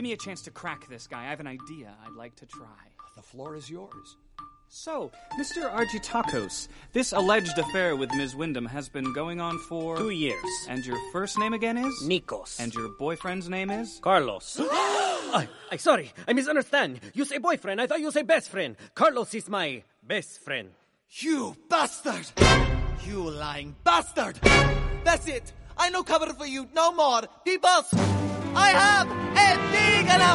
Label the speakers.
Speaker 1: Give me a chance to crack this guy. I have an idea I'd like to try.
Speaker 2: The floor is yours.
Speaker 1: So, Mr. Argytakos, this alleged affair with Ms. Wyndham has been going on for...
Speaker 3: 2 years.
Speaker 1: And your first name again is?
Speaker 3: Nikos.
Speaker 1: And your boyfriend's name is?
Speaker 3: Carlos. I sorry, I misunderstand. You say boyfriend, I thought you say best friend. Carlos is my best friend.
Speaker 4: You bastard! You lying bastard! That's it! I no cover for you no more! Peoples! I have a big enough